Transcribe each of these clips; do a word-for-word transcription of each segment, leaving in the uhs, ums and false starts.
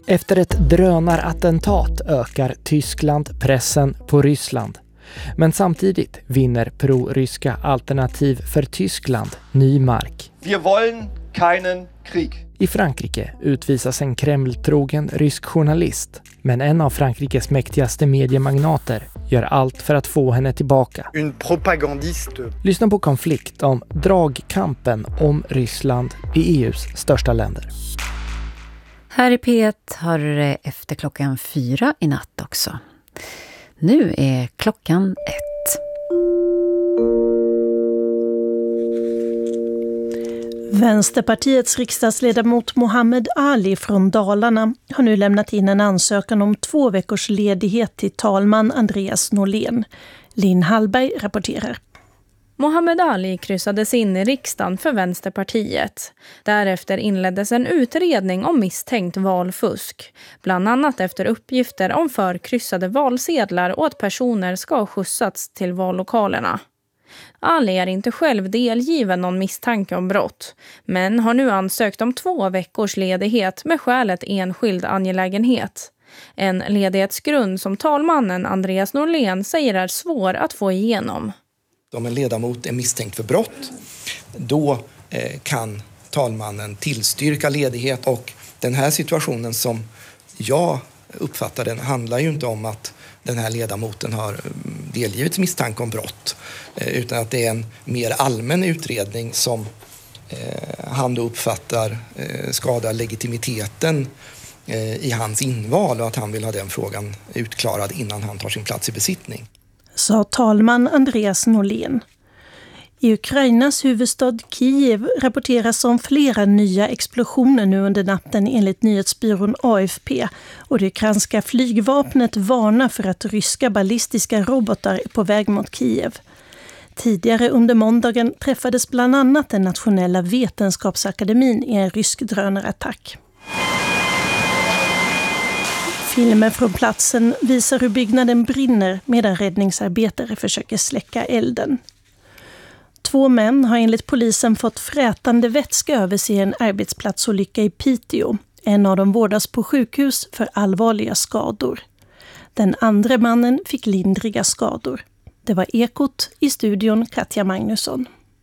Efter ett drönarattentat ökar Tyskland pressen på Ryssland. Men samtidigt vinner pro-ryska alternativ för Tyskland ny mark. Vi wollen keinen Krieg. I Frankrike utvisas en Kreml-trogen rysk journalist. Men en av Frankrikes mäktigaste mediemagnater gör allt för att få henne tillbaka. En propagandiste. Lyssna på konflikt om dragkampen om Ryssland i E U:s största länder. Här i P ett har du det efter klockan fyra i natt också. Nu är klockan ett. Vänsterpartiets riksdagsledamot Mohammed Ali från Dalarna har nu lämnat in en ansökan om två veckors ledighet till talman Andreas Norlén. Linn Hallberg rapporterar. Mohammed Ali kryssades in i riksdagen för Vänsterpartiet. Därefter inleddes en utredning om misstänkt valfusk. Bland annat efter uppgifter om förkryssade valsedlar och att personer ska ha skjutsats till vallokalerna. Ali är inte själv delgiven någon misstanke om brott, men har nu ansökt om två veckors ledighet med skälet enskild angelägenhet. En ledighetsgrund som talmannen Andreas Norlén säger är svår att få igenom. Om en ledamot är misstänkt för brott, då eh, kan talmannen tillstyrka ledighet. Och den här situationen som jag uppfattar den handlar ju inte om att den här ledamoten har delgivits misstanke om brott, eh, utan att det är en mer allmän utredning som eh, han då uppfattar eh, skadar legitimiteten eh, i hans inval och att han vill ha den frågan utklarad innan han tar sin plats i besittning. Sa talman Andreas Norlén. I Ukrainas huvudstad Kiev rapporteras om flera nya explosioner nu under natten enligt nyhetsbyrån A F P, och det ukrainska flygvapnet varnar för att ryska ballistiska robotar är på väg mot Kiev. Tidigare under måndagen träffades bland annat den nationella vetenskapsakademin i en rysk drönarattack. Filmer från platsen visar hur byggnaden brinner medan räddningsarbetare försöker släcka elden. Två män har enligt polisen fått frätande vätska över sig i en arbetsplatsolycka i Piteå. En av dem vårdas på sjukhus för allvarliga skador. Den andra mannen fick lindriga skador. Det var Ekot, i studion Katja Magnusson.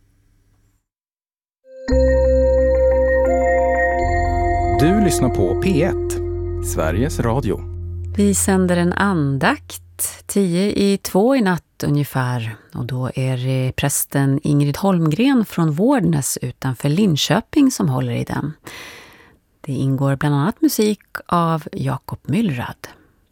Du lyssnar på P ett, Sveriges Radio. Vi sänder en andakt tio i två i natt ungefär, och då är det prästen Ingrid Holmgren från Vårdnäs utanför Linköping som håller i den. Det ingår bland annat musik av Jakob Myllrad.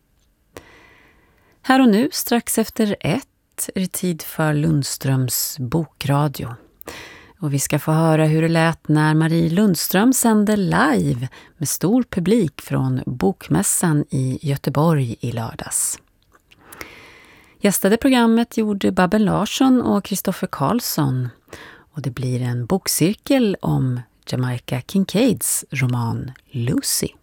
Här och nu, strax efter ett, är det tid för Lundströms bokradio. Och vi ska få höra hur det lät när Marie Lundström sände live med stor publik från Bokmässan i Göteborg i lördags. Gästade programmet gjorde Babben Larsson och Kristoffer Karlsson, och det blir en bokcirkel om Jamaica Kincaids roman Lucy.